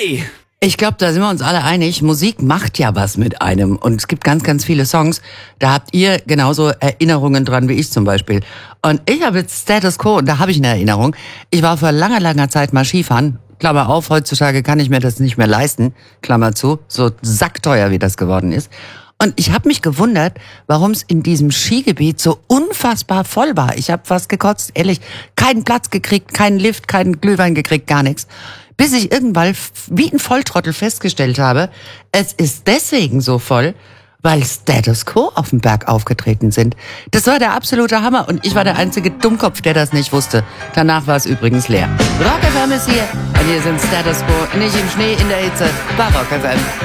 Hey! Ich glaube, da sind wir uns alle einig. Musik macht ja was mit einem. Und es gibt ganz, ganz viele Songs, da habt ihr genauso Erinnerungen dran wie ich zum Beispiel. Und ich habe jetzt Status Quo und da habe ich eine Erinnerung. Ich war vor langer, langer Zeit mal Skifahren. Klammer auf, heutzutage kann ich mir das nicht mehr leisten. Klammer zu, so sackteuer wie das geworden ist. Und ich habe mich gewundert, warum es in diesem Skigebiet so unfassbar voll war. Ich habe fast gekotzt, ehrlich. Keinen Platz gekriegt, keinen Lift, keinen Glühwein gekriegt, gar nichts. Bis ich irgendwann wie ein Volltrottel festgestellt habe, es ist deswegen so voll, weil Status Quo auf dem Berg aufgetreten sind. Das war der absolute Hammer und ich war der einzige Dummkopf, der das nicht wusste. Danach war es übrigens leer. Rock FM ist hier und hier sind Status Quo, nicht im Schnee, in der Hitze, bei Rock FM.